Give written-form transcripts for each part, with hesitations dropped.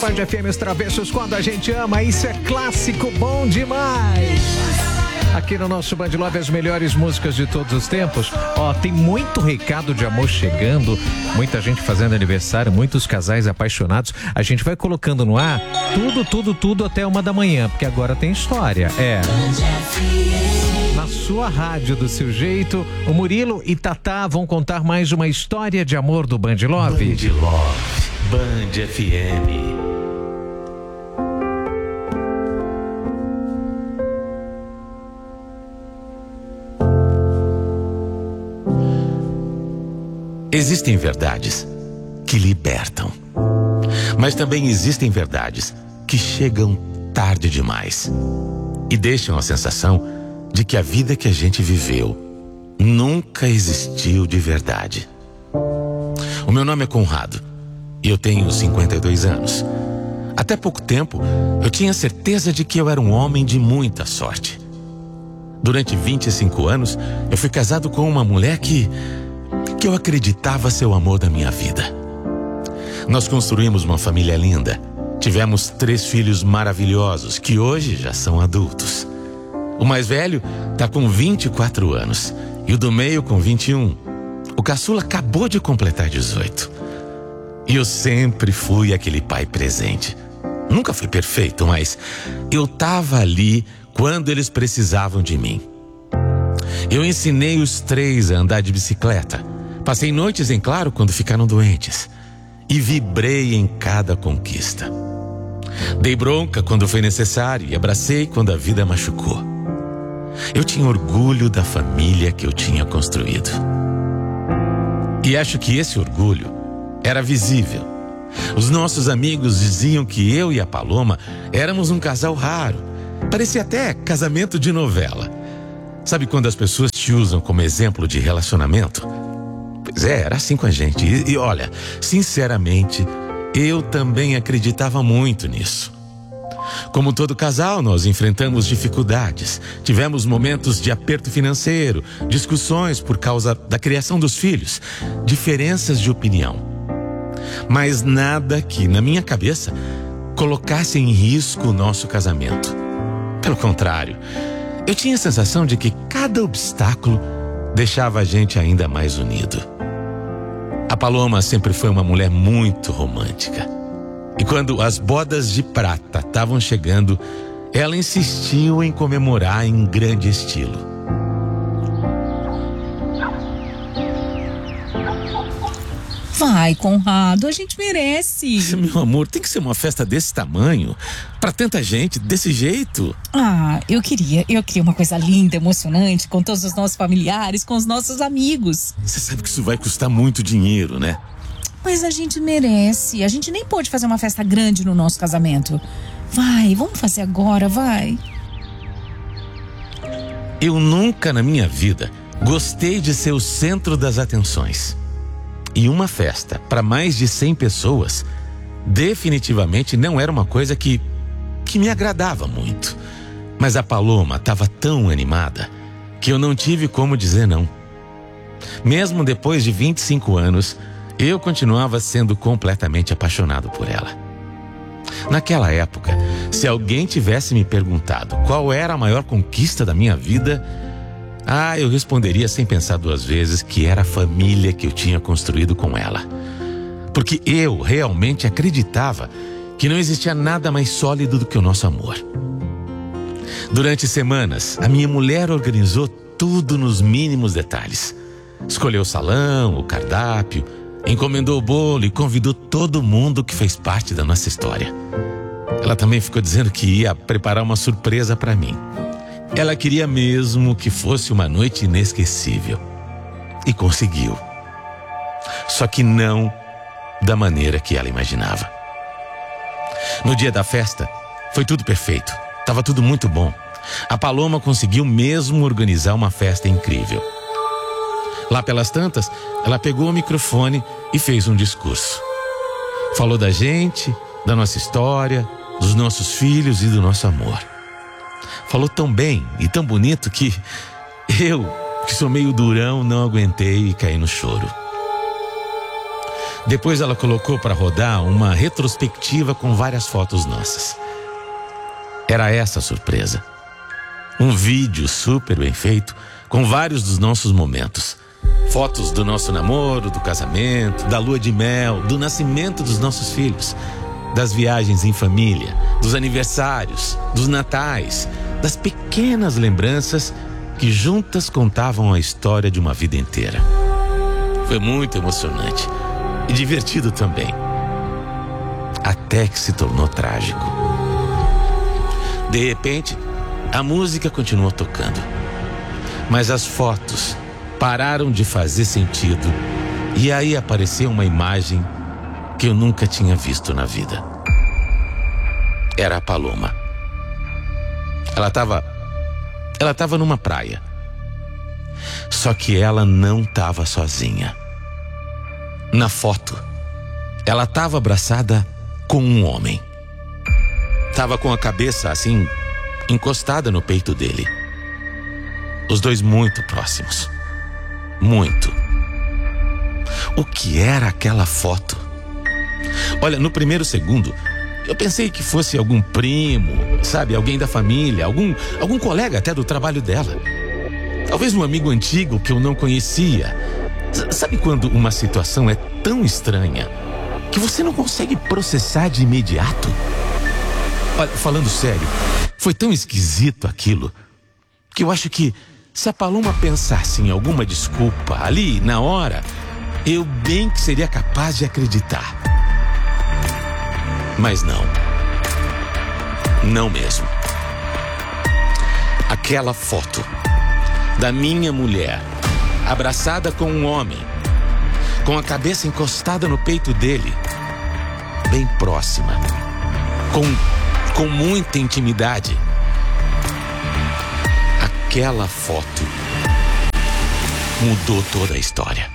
Band FM, os Travessos, quando a gente ama, isso é clássico bom demais. Aqui no nosso Band Love, as melhores músicas de todos os tempos. Ó, tem muito recado de amor chegando, muita gente fazendo aniversário, muitos casais apaixonados. A gente vai colocando no ar tudo até 1 da manhã, porque agora tem história. Na sua rádio, do seu jeito, o Murilo e Tatá vão contar mais uma história de amor do Band Love. Band Love, Band FM. Existem verdades que libertam, mas também existem verdades que chegam tarde demais e deixam a sensação de que a vida que a gente viveu nunca existiu de verdade. O meu nome é Conrado e eu tenho 52 anos. Até pouco tempo, eu tinha certeza de que eu era um homem de muita sorte. Durante 25 anos, eu fui casado com uma mulher que eu acreditava ser o amor da minha vida. Nós construímos uma família linda. Tivemos 3 filhos maravilhosos que hoje já são adultos. O mais velho está com 24 anos e o do meio com 21. O caçula acabou de completar 18. E eu sempre fui aquele pai presente. Nunca fui perfeito, mas eu estava ali quando eles precisavam de mim. Eu ensinei os 3 a andar de bicicleta. Passei noites em claro quando ficaram doentes. E vibrei em cada conquista. Dei bronca quando foi necessário e abracei quando a vida machucou. Eu tinha orgulho da família que eu tinha construído. E acho que esse orgulho era visível. Os nossos amigos diziam que eu e a Paloma éramos um casal raro. Parecia até casamento de novela. Sabe quando as pessoas te usam como exemplo de relacionamento? Pois é, era assim com a gente. E olha, sinceramente, eu também acreditava muito nisso. Como todo casal, nós enfrentamos dificuldades. Tivemos momentos de aperto financeiro, discussões por causa da criação dos filhos, diferenças de opinião. Mas nada que, na minha cabeça, colocasse em risco o nosso casamento. Pelo contrário, eu tinha a sensação de que cada obstáculo deixava a gente ainda mais unido. A Paloma sempre foi uma mulher muito romântica. E quando as bodas de prata estavam chegando, ela insistiu em comemorar em grande estilo. Vai, Conrado, a gente merece. Meu amor, tem que ser uma festa desse tamanho, pra tanta gente, desse jeito. Ah, eu queria uma coisa linda, emocionante, com todos os nossos familiares, com os nossos amigos. Você sabe que isso vai custar muito dinheiro, né? Mas a gente merece. A gente nem pôde fazer uma festa grande no nosso casamento. Vai, vamos fazer agora, vai. Eu nunca na minha vida gostei de ser o centro das atenções. E uma festa para mais de 100 pessoas definitivamente não era uma coisa que me agradava muito. Mas a Paloma estava tão animada que eu não tive como dizer não. Mesmo depois de 25 anos, eu continuava sendo completamente apaixonado por ela. Naquela época, se alguém tivesse me perguntado qual era a maior conquista da minha vida, eu responderia sem pensar 2 vezes que era a família que eu tinha construído com ela. Porque eu realmente acreditava que não existia nada mais sólido do que o nosso amor. Durante semanas, a minha mulher organizou tudo nos mínimos detalhes. Escolheu o salão, o cardápio, encomendou o bolo e convidou todo mundo que fez parte da nossa história. Ela também ficou dizendo que ia preparar uma surpresa para mim. Ela queria mesmo que fosse uma noite inesquecível. E conseguiu. Só que não da maneira que ela imaginava. No dia da festa, foi tudo perfeito. Estava tudo muito bom. A Paloma conseguiu mesmo organizar uma festa incrível. Lá pelas tantas, ela pegou o microfone e fez um discurso. Falou da gente, da nossa história, dos nossos filhos e do nosso amor. Falou tão bem e tão bonito que eu, que sou meio durão, não aguentei e caí no choro. Depois ela colocou para rodar uma retrospectiva com várias fotos nossas. Era essa a surpresa. Um vídeo super bem feito, com vários dos nossos momentos. Fotos do nosso namoro, do casamento, da lua de mel, do nascimento dos nossos filhos, das viagens em família, dos aniversários, dos natais, das pequenas lembranças que juntas contavam a história de uma vida inteira. Foi muito emocionante e divertido também, até que se tornou trágico. De repente, a música continuou tocando, mas as fotos pararam de fazer sentido e aí apareceu uma imagem que eu nunca tinha visto na vida. Era a Paloma. Ela estava numa praia. Só que ela não estava sozinha. Na foto, ela estava abraçada com um homem. Estava com a cabeça assim, encostada no peito dele. Os dois muito próximos. Muito. O que era aquela foto? Olha, no primeiro segundo, eu pensei que fosse algum primo, sabe? Alguém da família, algum colega até do trabalho dela. Talvez um amigo antigo que eu não conhecia. Sabe quando uma situação é tão estranha que você não consegue processar de imediato? Olha, falando sério, foi tão esquisito aquilo que eu acho que se a Paloma pensasse em alguma desculpa ali, na hora, eu bem que seria capaz de acreditar. Mas não. Não mesmo. Aquela foto da minha mulher abraçada com um homem, com a cabeça encostada no peito dele, bem próxima, com muita intimidade. Aquela foto mudou toda a história.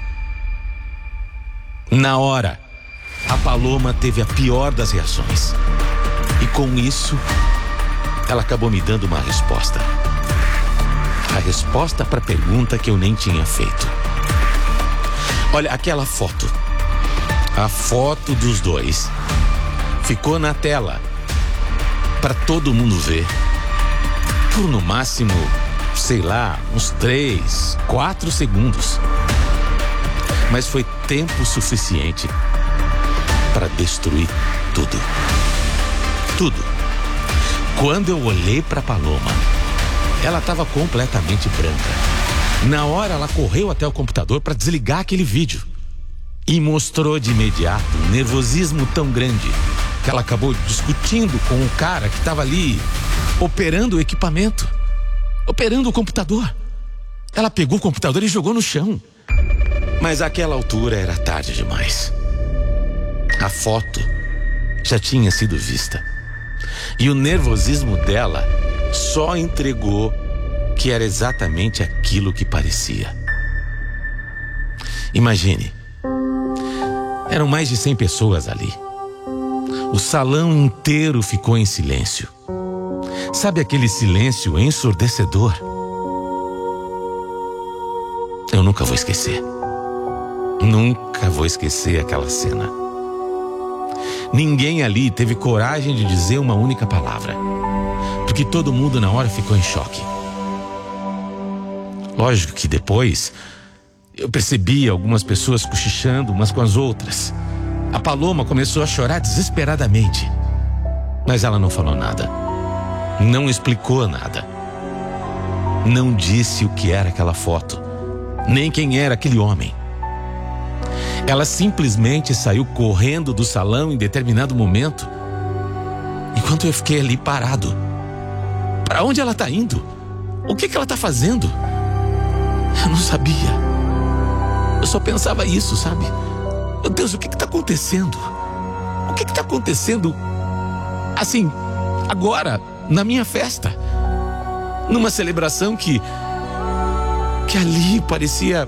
Na hora, a Paloma teve a pior das reações. E com isso, ela acabou me dando uma resposta. A resposta para a pergunta que eu nem tinha feito. Olha, aquela foto, a foto dos dois, ficou na tela para todo mundo ver por no máximo, sei lá, uns 3, 4 segundos. Mas foi tempo suficiente para destruir tudo. Tudo. Quando eu olhei para Paloma, ela estava completamente branca. Na hora, ela correu até o computador para desligar aquele vídeo e mostrou de imediato um nervosismo tão grande que ela acabou discutindo com o cara que estava ali operando o equipamento, operando o computador. Ela pegou o computador e jogou no chão. Mas àquela altura era tarde demais. A foto já tinha sido vista. E o nervosismo dela só entregou que era exatamente aquilo que parecia. Imagine, eram mais de 100 pessoas ali. O salão inteiro ficou em silêncio. Sabe aquele silêncio ensurdecedor? Eu nunca vou esquecer. Nunca vou esquecer aquela cena. Ninguém ali teve coragem de dizer uma única palavra, porque todo mundo na hora ficou em choque. Lógico que depois eu percebi algumas pessoas cochichando umas com as outras. A Paloma começou a chorar desesperadamente, mas ela não falou nada, não explicou nada, não disse o que era aquela foto, nem quem era aquele homem. Ela simplesmente saiu correndo do salão em determinado momento, enquanto eu fiquei ali parado. Para onde ela está indo? O que ela está fazendo? Eu não sabia. Eu só pensava isso, sabe? Meu Deus, o que está acontecendo? O que está acontecendo? Assim, agora, na minha festa, numa celebração que ali parecia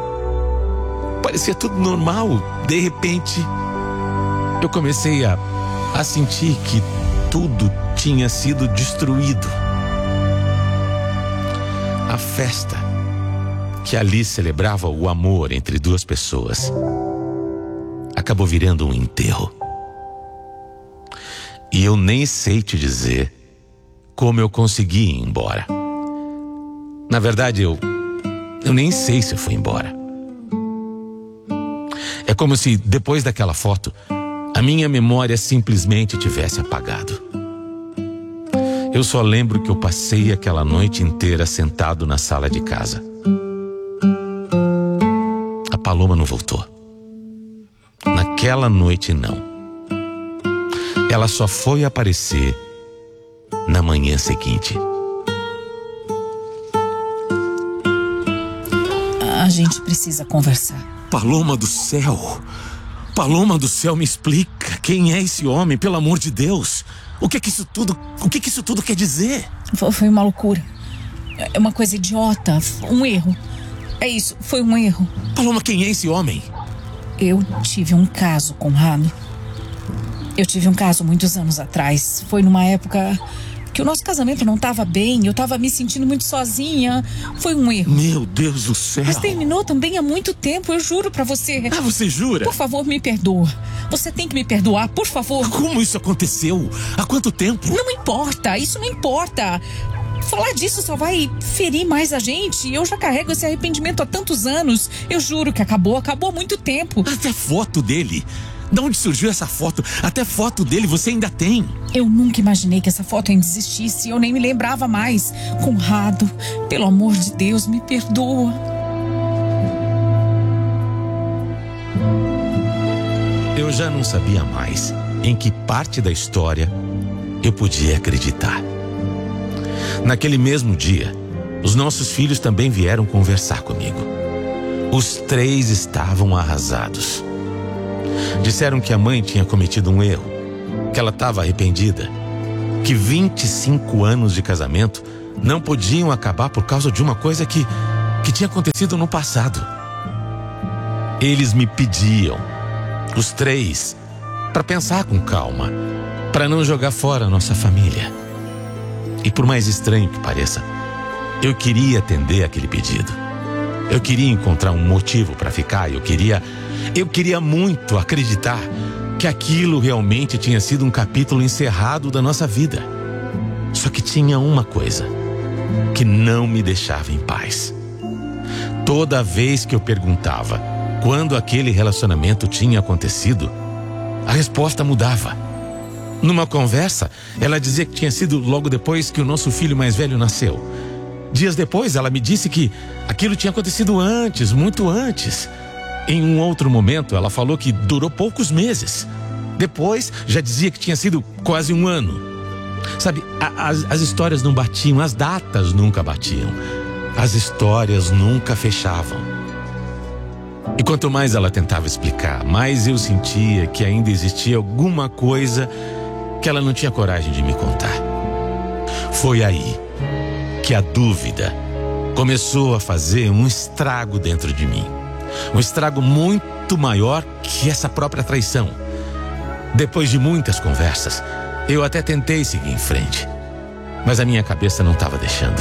tudo normal. De repente, eu comecei a sentir que tudo tinha sido destruído. A festa que ali celebrava o amor entre duas pessoas acabou virando um enterro. E eu nem sei te dizer como eu consegui ir embora. Na verdade, eu nem sei se eu fui embora. É como se, depois daquela foto, a minha memória simplesmente tivesse apagado. Eu só lembro que eu passei aquela noite inteira sentado na sala de casa. A Paloma não voltou. Naquela noite, não. Ela só foi aparecer na manhã seguinte. A gente precisa conversar. Paloma do céu! Paloma do céu, me explica. Quem é esse homem, pelo amor de Deus? O que isso tudo quer dizer? Foi uma loucura. É uma coisa idiota. Um erro. É isso, foi um erro. Paloma, quem é esse homem? Eu tive um caso, Conrado. Eu tive um caso muitos anos atrás. Foi numa época que o nosso casamento não estava bem. Eu estava me sentindo muito sozinha. Foi um erro. Meu Deus do céu. Mas terminou também há muito tempo, eu juro pra você. Ah, você jura? Por favor, me perdoa. Você tem que me perdoar, por favor. Como isso aconteceu? Há quanto tempo? Não importa, isso não importa. Falar disso só vai ferir mais a gente. Eu já carrego esse arrependimento há tantos anos. Eu juro que acabou há muito tempo. Até foto dele. De onde surgiu essa foto? Até foto dele você ainda tem. Eu nunca imaginei que essa foto ainda existisse. Eu nem me lembrava mais. Conrado, pelo amor de Deus, me perdoa. Eu já não sabia mais em que parte da história eu podia acreditar. Naquele mesmo dia, os nossos filhos também vieram conversar comigo. Os 3 estavam arrasados. Disseram que a mãe tinha cometido um erro, que ela estava arrependida, que 25 anos de casamento não podiam acabar por causa de uma coisa que tinha acontecido no passado. Eles me pediam, os 3, para pensar com calma, para não jogar fora a nossa família. E por mais estranho que pareça, eu queria atender aquele pedido. Eu queria encontrar um motivo para ficar. Eu queria muito acreditar que aquilo realmente tinha sido um capítulo encerrado da nossa vida. Só que tinha uma coisa que não me deixava em paz. Toda vez que eu perguntava quando aquele relacionamento tinha acontecido, a resposta mudava. Numa conversa, ela dizia que tinha sido logo depois que o nosso filho mais velho nasceu. Dias depois, ela me disse que aquilo tinha acontecido antes, muito antes. Em um outro momento, ela falou que durou poucos meses. Depois, já dizia que tinha sido quase um ano. Sabe, as histórias não batiam, as datas nunca batiam. As histórias nunca fechavam. E quanto mais ela tentava explicar, mais eu sentia que ainda existia alguma coisa que ela não tinha coragem de me contar. Foi aí que a dúvida começou a fazer um estrago dentro de mim. Um estrago muito maior que essa própria traição. Depois de muitas conversas, eu até tentei seguir em frente, mas a minha cabeça não estava deixando.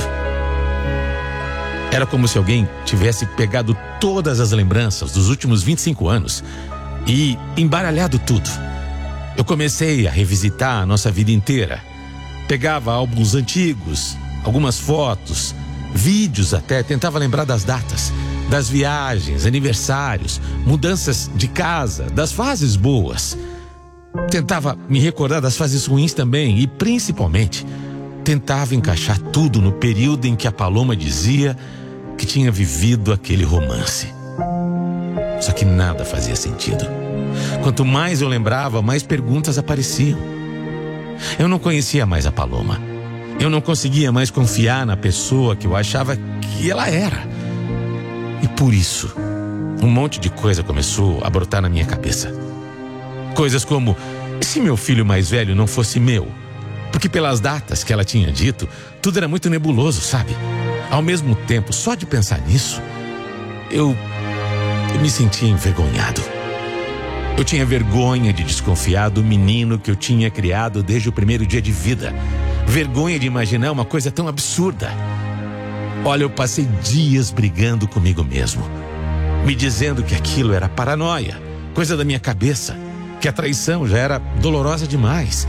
Era como se alguém tivesse pegado todas as lembranças dos últimos 25 anos e embaralhado tudo. Eu comecei a revisitar a nossa vida inteira. Pegava álbuns antigos, algumas fotos, vídeos até, tentava lembrar das datas, das viagens, aniversários, mudanças de casa, das fases boas. Tentava me recordar das fases ruins também e, principalmente, tentava encaixar tudo no período em que a Paloma dizia que tinha vivido aquele romance. Só que nada fazia sentido. Quanto mais eu lembrava, mais perguntas apareciam. Eu não conhecia mais a Paloma. Eu não conseguia mais confiar na pessoa que eu achava que ela era. E por isso, um monte de coisa começou a brotar na minha cabeça. Coisas como, e se meu filho mais velho não fosse meu? Porque pelas datas que ela tinha dito, tudo era muito nebuloso, sabe? Ao mesmo tempo, só de pensar nisso, eu me sentia envergonhado. Eu tinha vergonha de desconfiar do menino que eu tinha criado desde o primeiro dia de vida. Vergonha de imaginar uma coisa tão absurda. Olha, eu passei dias brigando comigo mesmo, me dizendo que aquilo era paranoia, coisa da minha cabeça, que a traição já era dolorosa demais.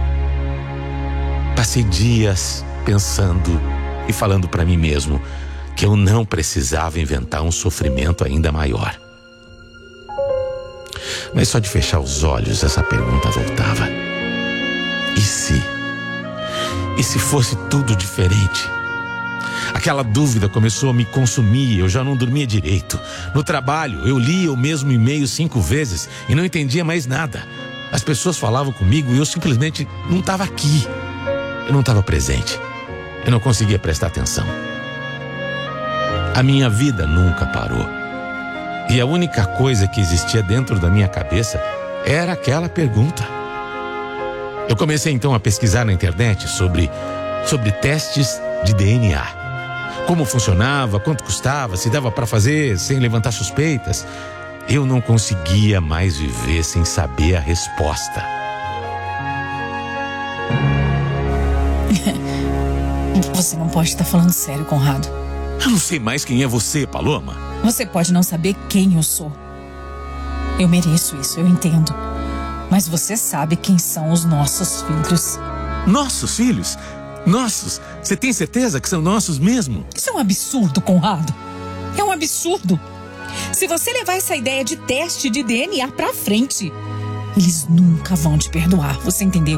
Passei dias pensando e falando para mim mesmo que eu não precisava inventar um sofrimento ainda maior. Mas só de fechar os olhos essa pergunta voltava. E se fosse tudo diferente? Aquela dúvida começou a me consumir, eu já não dormia direito. No trabalho, eu lia o mesmo e-mail 5 vezes e não entendia mais nada. As pessoas falavam comigo e eu simplesmente não estava aqui. Eu não estava presente. Eu não conseguia prestar atenção. A minha vida nunca parou. E a única coisa que existia dentro da minha cabeça era aquela pergunta. Eu comecei então a pesquisar na internet sobre testes de DNA. Como funcionava, quanto custava, se dava para fazer sem levantar suspeitas. Eu não conseguia mais viver sem saber a resposta. Você não pode estar falando sério, Conrado. Eu não sei mais quem é você, Paloma. Você pode não saber quem eu sou. Eu mereço isso, eu entendo. Mas você sabe quem são os nossos filhos. Nossos filhos? Nossos? Você tem certeza que são nossos mesmo? Isso é um absurdo, Conrado. É um absurdo. Se você levar essa ideia de teste de DNA pra frente, eles nunca vão te perdoar, você entendeu?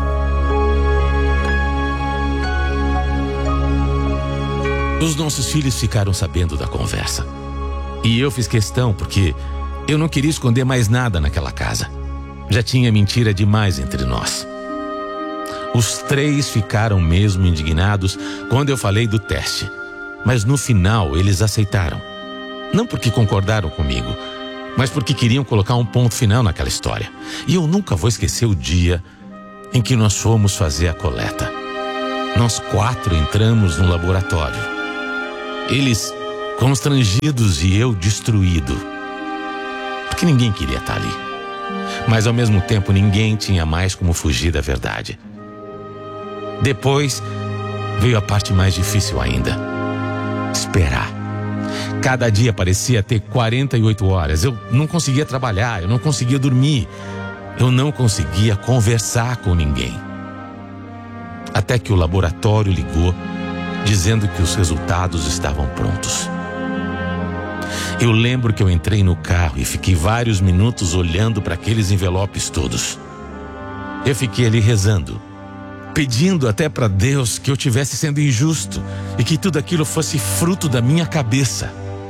Os nossos filhos ficaram sabendo da conversa. E eu fiz questão porque eu não queria esconder mais nada naquela casa. Já tinha mentira demais entre nós. Os 3 ficaram mesmo indignados quando eu falei do teste. Mas no final eles aceitaram. Não porque concordaram comigo, mas porque queriam colocar um ponto final naquela história. E eu nunca vou esquecer o dia em que nós fomos fazer a coleta. Nós 4 entramos no laboratório. Eles constrangidos e eu destruído. Porque ninguém queria estar ali. Mas ao mesmo tempo ninguém tinha mais como fugir da verdade. Depois veio a parte mais difícil ainda. Esperar. Cada dia parecia ter 48 horas. Eu não conseguia trabalhar, eu não conseguia dormir. Eu não conseguia conversar com ninguém. Até que o laboratório ligou, dizendo que os resultados estavam prontos. Eu lembro que eu entrei no carro e fiquei vários minutos olhando para aqueles envelopes todos. Eu fiquei ali rezando, pedindo até para Deus que eu estivesse sendo injusto e que tudo aquilo fosse fruto da minha cabeça.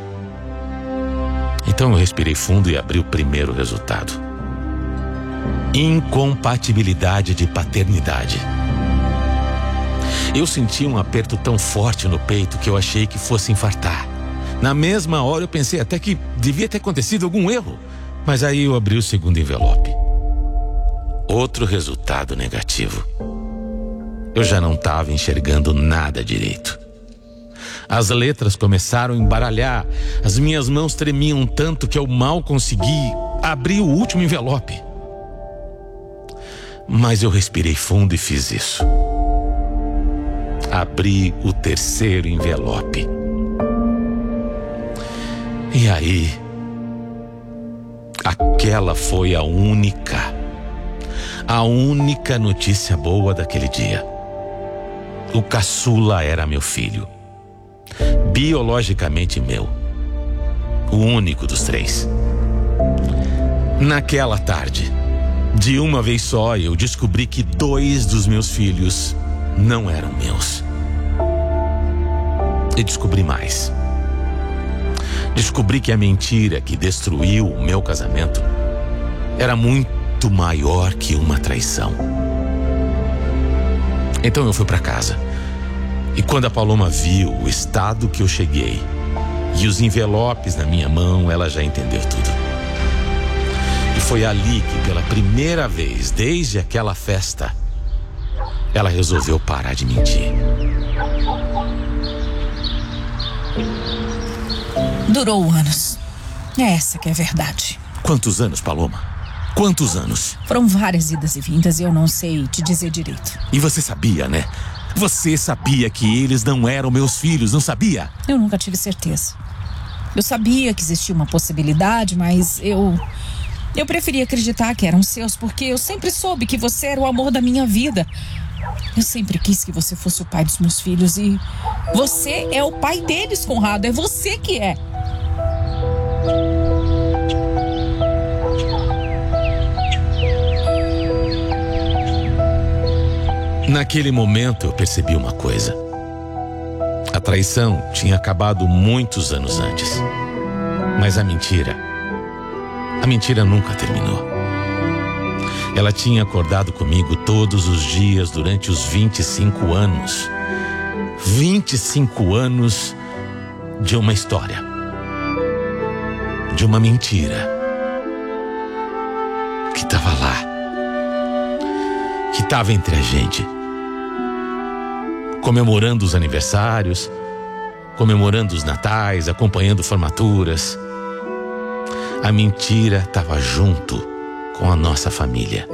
Então eu respirei fundo e abri o primeiro resultado. Incompatibilidade de paternidade. Eu senti um aperto tão forte no peito que eu achei que fosse infartar. Na mesma hora eu pensei até que devia ter acontecido algum erro. Mas aí eu abri o segundo envelope. Outro resultado negativo. Eu já não estava enxergando nada direito. As letras começaram a embaralhar. As minhas mãos tremiam tanto que eu mal consegui abrir o último envelope. Mas eu respirei fundo e fiz isso. Abri o terceiro envelope. E aí, aquela foi a única notícia boa daquele dia. O caçula era meu filho, biologicamente meu, o único dos 3. Naquela tarde, de uma vez só, eu descobri que 2 dos meus filhos não eram meus. E descobri mais. Descobri que a mentira que destruiu o meu casamento era muito maior que uma traição. Então eu fui para casa. E quando a Paloma viu o estado que eu cheguei e os envelopes na minha mão, ela já entendeu tudo. E foi ali que, pela primeira vez desde aquela festa, ela resolveu parar de mentir. Durou anos. Essa que é a verdade. Quantos anos, Paloma? Quantos anos? Foram várias idas e vindas e eu não sei te dizer direito. E você sabia, né? Você sabia que eles não eram meus filhos, não sabia? Eu nunca tive certeza. Eu sabia que existia uma possibilidade, mas eu Eu preferi acreditar que eram seus, porque eu sempre soube que você era o amor da minha vida. Eu sempre quis que você fosse o pai dos meus filhos e você é o pai deles, Conrado. É você que é. Naquele momento eu percebi uma coisa. A traição tinha acabado muitos anos antes. Mas a mentira nunca terminou. Ela tinha acordado comigo todos os dias durante os 25 anos. 25 anos de uma história. De uma mentira. Que estava lá. Que estava entre a gente. Comemorando os aniversários, comemorando os natais, acompanhando formaturas. A mentira estava junto com a nossa família.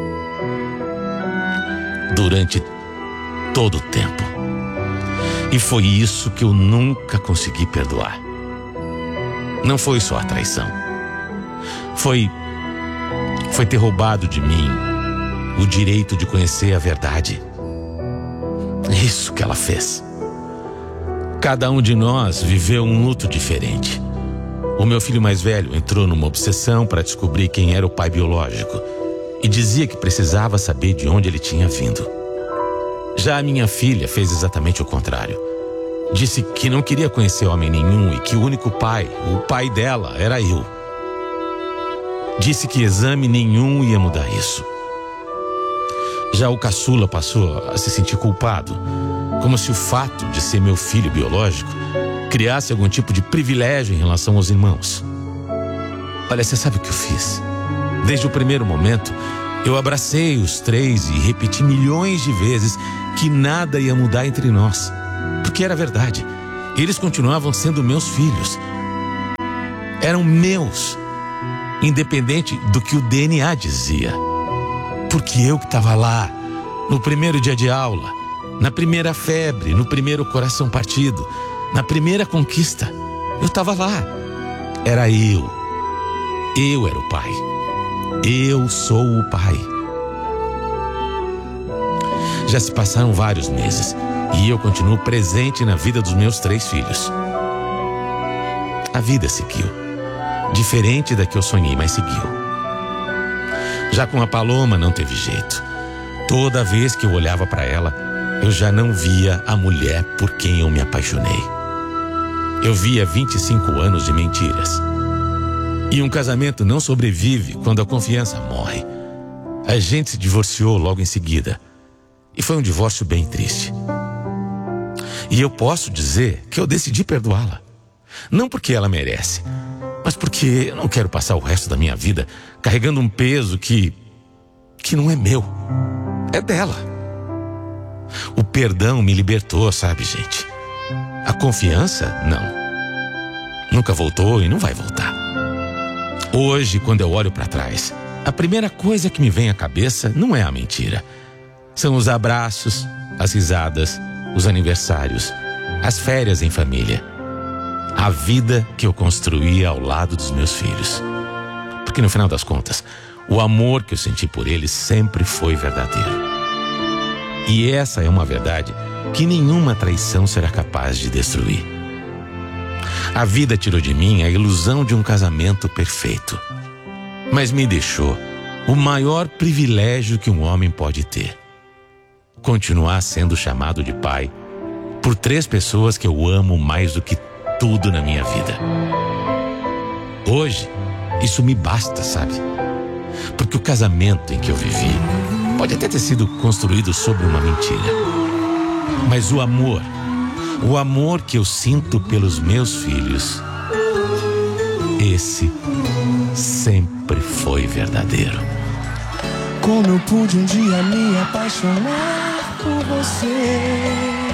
Durante todo o tempo. E foi isso que eu nunca consegui perdoar. Não foi só a traição. Foi ter roubado de mim o direito de conhecer a verdade. Isso que ela fez. Cada um de nós viveu um luto diferente. O meu filho mais velho entrou numa obsessão para descobrir quem era o pai biológico e dizia que precisava saber de onde ele tinha vindo. Já a minha filha fez exatamente o contrário. Disse que não queria conhecer homem nenhum e que o único pai, o pai dela, era eu. Disse que exame nenhum ia mudar isso. Já o caçula passou a se sentir culpado, como se o fato de ser meu filho biológico criasse algum tipo de privilégio em relação aos irmãos. Olha, você sabe o que eu fiz? Desde o primeiro momento, eu abracei os três e repeti milhões de vezes que nada ia mudar entre nós. Porque era verdade. Eles continuavam sendo meus filhos. Eram meus, independente do que o DNA dizia. Porque eu que estava lá, no primeiro dia de aula, na primeira febre, no primeiro coração partido, na primeira conquista, eu estava lá. Era eu. Eu era o pai. Eu sou o pai. Já se passaram vários meses e eu continuo presente na vida dos meus 3 filhos. A vida seguiu. Diferente da que eu sonhei, mas seguiu. Já com a Paloma não teve jeito. Toda vez que eu olhava para ela, eu já não via a mulher por quem eu me apaixonei. Eu via 25 anos de mentiras. E um casamento não sobrevive quando a confiança morre. A gente se divorciou logo em seguida. E foi um divórcio bem triste. E eu posso dizer que eu decidi perdoá-la. Não porque ela merece, mas porque eu não quero passar o resto da minha vida carregando um peso que não é meu. É dela. O perdão me libertou, sabe, gente? A confiança, não. Nunca voltou e não vai voltar. Hoje, quando eu olho para trás, a primeira coisa que me vem à cabeça não é a mentira. São os abraços, as risadas, os aniversários, as férias em família. A vida que eu construí ao lado dos meus filhos. Porque no final das contas, o amor que eu senti por eles sempre foi verdadeiro. E essa é uma verdade que nenhuma traição será capaz de destruir. A vida tirou de mim a ilusão de um casamento perfeito, mas me deixou o maior privilégio que um homem pode ter: continuar sendo chamado de pai por 3 pessoas que eu amo mais do que tudo na minha vida. Hoje, isso me basta, sabe? Porque o casamento em que eu vivi pode até ter sido construído sobre uma mentira, mas o amor que eu sinto pelos meus filhos, esse sempre foi verdadeiro. Como eu pude um dia me apaixonar por você?